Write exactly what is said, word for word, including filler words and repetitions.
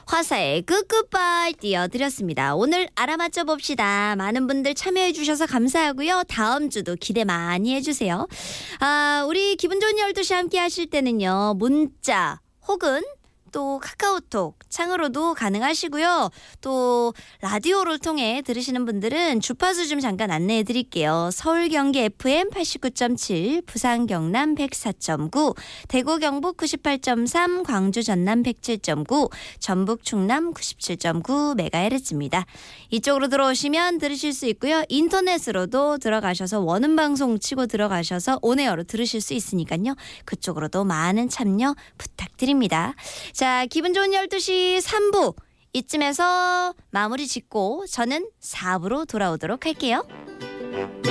화사의 굿굿바이 띄워드렸습니다. 오늘 알아맞혀 봅시다. 많은 분들 참여해 주셔서 감사하고요. 다음 주도 기대 많이 해주세요. 아, 우리 기분 좋은 열두 시 함께 하실 때는요. 문자 혹은 또 카카오톡 창으로도 가능하시고요. 또 라디오를 통해 들으시는 분들은 주파수 좀 잠깐 안내해 드릴게요. 서울 경기 에프엠 팔십구 점 칠, 부산 경남 백사 점 구, 대구 경북 구십팔 점 삼, 광주 전남 백칠 점 구, 전북 충남 구십칠 점 구 메가헤르츠입니다. 이쪽으로 들어오시면 들으실 수 있고요. 인터넷으로도 들어가셔서 원음 방송 치고 들어가셔서 온에어로 들으실 수 있으니까요. 그쪽으로도 많은 참여 부탁드립니다. 자, 기분 좋은 열두 시 삼 부 이쯤에서 마무리 짓고 저는 사 부로 돌아오도록 할게요.